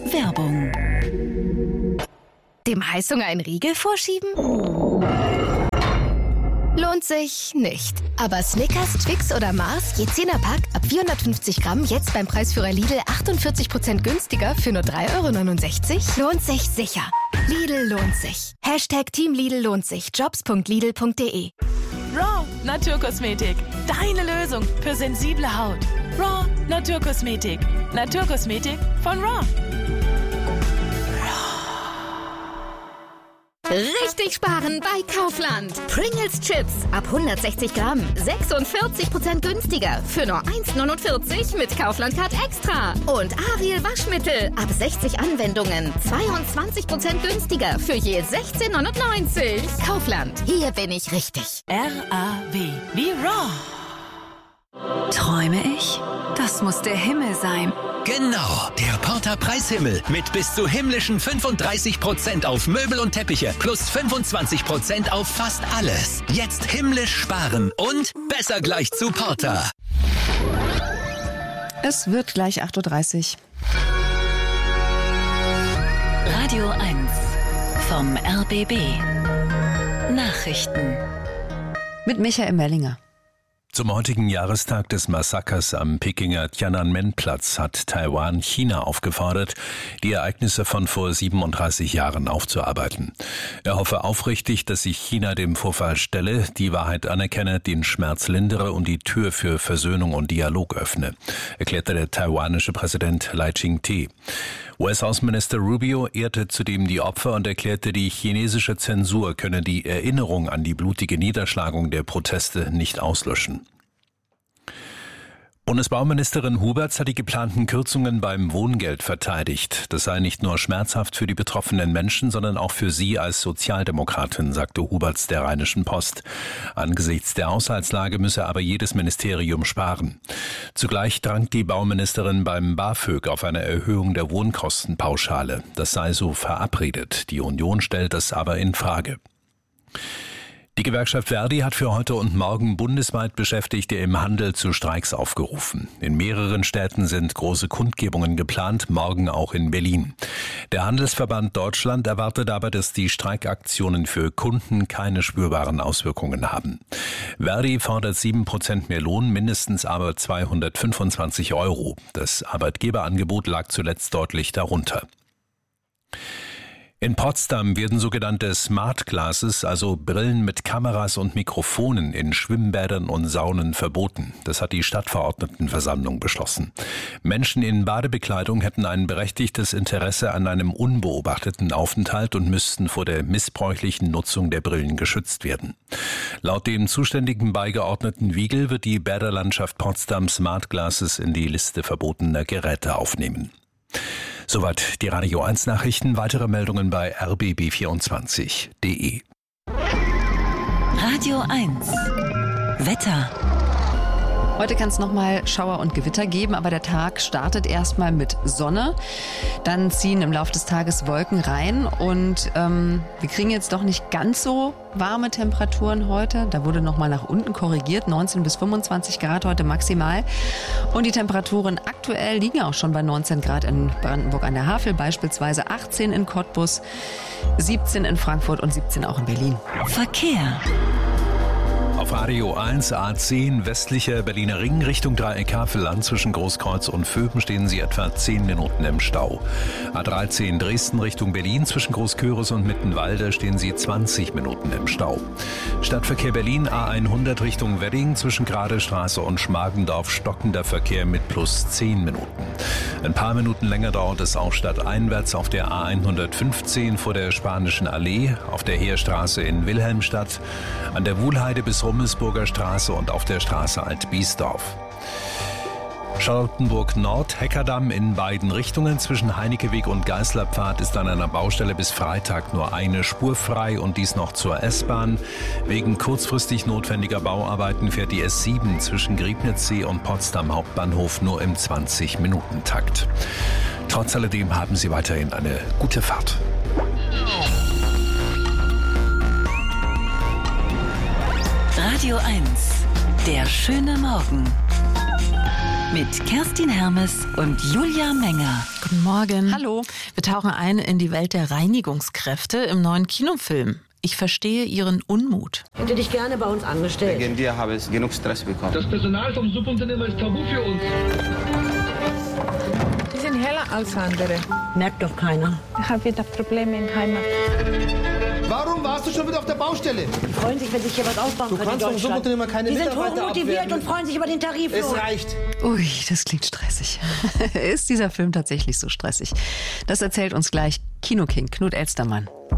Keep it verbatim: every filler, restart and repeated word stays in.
Werbung. Dem Heißhunger einen Riegel vorschieben? Lohnt sich nicht. Aber Snickers, Twix oder Mars, je zehner Pack, ab vierhundertfünfzig Gramm, jetzt beim Preisführer Lidl achtundvierzig Prozent günstiger für nur drei Euro neunundsechzig? Lohnt sich sicher. Lidl lohnt sich. Hashtag Team Lidl lohnt sich. jobs punkt lidl punkt de. Raw Naturkosmetik. Deine Lösung für sensible Haut. Raw Naturkosmetik. Naturkosmetik von Raw. Richtig sparen bei Kaufland. Pringles Chips ab hundertsechzig Gramm. sechsundvierzig Prozent günstiger für nur eins neunundvierzig mit Kaufland Card Extra. Und Ariel Waschmittel ab sechzig Anwendungen. zweiundzwanzig Prozent günstiger für je sechzehn neunundneunzig. Kaufland, hier bin ich richtig. R A W wie Raw. Träume ich? Das muss der Himmel sein. Genau, der Porter Preishimmel mit bis zu himmlischen fünfunddreißig Prozent auf Möbel und Teppiche plus fünfundzwanzig Prozent auf fast alles. Jetzt himmlisch sparen und besser gleich zu Porter. Es wird gleich acht Uhr dreißig. Radio eins vom R B B. Nachrichten. Mit Michael Mellinger. Zum heutigen Jahrestag des Massakers am Pekinger Tiananmen-Platz hat Taiwan China aufgefordert, die Ereignisse von vor siebenunddreißig Jahren aufzuarbeiten. Er hoffe aufrichtig, dass sich China dem Vorfall stelle, die Wahrheit anerkenne, den Schmerz lindere und die Tür für Versöhnung und Dialog öffne, erklärte der taiwanische Präsident Lai Ching-te. U S-Außenminister Rubio ehrte zudem die Opfer und erklärte, die chinesische Zensur könne die Erinnerung an die blutige Niederschlagung der Proteste nicht auslöschen. Bundesbauministerin Huberts hat die geplanten Kürzungen beim Wohngeld verteidigt. Das sei nicht nur schmerzhaft für die betroffenen Menschen, sondern auch für sie als Sozialdemokratin, sagte Huberts der Rheinischen Post. Angesichts der Haushaltslage müsse aber jedes Ministerium sparen. Zugleich drang die Bauministerin beim BAföG auf eine Erhöhung der Wohnkostenpauschale. Das sei so verabredet. Die Union stellt das aber in Frage. Die Gewerkschaft Verdi hat für heute und morgen bundesweit Beschäftigte im Handel zu Streiks aufgerufen. In mehreren Städten sind große Kundgebungen geplant, morgen auch in Berlin. Der Handelsverband Deutschland erwartet aber, dass die Streikaktionen für Kunden keine spürbaren Auswirkungen haben. Verdi fordert sieben Prozent mehr Lohn, mindestens aber zweihundertfünfundzwanzig Euro. Das Arbeitgeberangebot lag zuletzt deutlich darunter. In Potsdam werden sogenannte Smart Glasses, also Brillen mit Kameras und Mikrofonen in Schwimmbädern und Saunen verboten. Das hat die Stadtverordnetenversammlung beschlossen. Menschen in Badebekleidung hätten ein berechtigtes Interesse an einem unbeobachteten Aufenthalt und müssten vor der missbräuchlichen Nutzung der Brillen geschützt werden. Laut dem zuständigen Beigeordneten Wiegel wird die Bäderlandschaft Potsdam Smart Glasses in die Liste verbotener Geräte aufnehmen. Soweit die Radio eins Nachrichten. Weitere Meldungen bei r b b vierundzwanzig punkt de. Radio eins. Wetter. Heute kann es nochmal Schauer und Gewitter geben, aber der Tag startet erstmal mit Sonne. Dann ziehen im Laufe des Tages Wolken rein und ähm, wir kriegen jetzt doch nicht ganz so warme Temperaturen heute. Da wurde nochmal nach unten korrigiert, neunzehn bis fünfundzwanzig Grad heute maximal. Und die Temperaturen aktuell liegen auch schon bei neunzehn Grad in Brandenburg an der Havel, beispielsweise achtzehn in Cottbus, siebzehn in Frankfurt und siebzehn auch in Berlin. Verkehr. Auf Radio eins A zehn westlicher Berliner Ring Richtung Dreieck Havelland zwischen Großkreuz und Vöben stehen Sie etwa zehn Minuten im Stau. A dreizehn Dresden Richtung Berlin zwischen Großköris und Mittenwalde stehen Sie zwanzig Minuten im Stau. Stadtverkehr Berlin A hundert Richtung Wedding zwischen Gradestraße und Schmargendorf stockender Verkehr mit plus zehn Minuten. Ein paar Minuten länger dauert es auch stadteinwärts auf der A hundertfünfzehn vor der Spanischen Allee, auf der Heerstraße in Wilhelmstadt, an der Wuhlheide bis Rummelsburger Straße und auf der Straße Alt-Biesdorf. Charlottenburg Nord, Heckerdamm in beiden Richtungen zwischen Heinikeweg und Geißlerpfad ist an einer Baustelle bis Freitag nur eine Spur frei und dies noch zur S-Bahn. Wegen kurzfristig notwendiger Bauarbeiten fährt die S sieben zwischen Griebnitzsee und Potsdam Hauptbahnhof nur im zwanzig-Minuten-Takt. Trotz alledem haben Sie weiterhin eine gute Fahrt. Radio eins. Der schöne Morgen. Mit Kerstin Hermes und Julia Menger. Guten Morgen. Hallo. Wir tauchen ein in die Welt der Reinigungskräfte im neuen Kinofilm. Ich verstehe Ihren Unmut. Hätte dich gerne bei uns angestellt. Wegen dir habe ich genug Stress bekommen. Das Personal vom Subunternehmer ist tabu für uns. Sie sind heller als andere. Merkt doch keiner. Ich habe wieder Probleme in der Heimat. Warum warst du schon wieder auf der Baustelle? Die freuen sich, wenn sich hier was aufbauen Du kann kannst in vom Deutschland. Subunternehmer keine Die sind Mitarbeiter hochmotiviert abwerben. und freuen sich über den Tarif. Es reicht. Ui, das klingt stressig. Ist dieser Film tatsächlich so stressig? Das erzählt uns gleich Kinoking Knut Elstermann.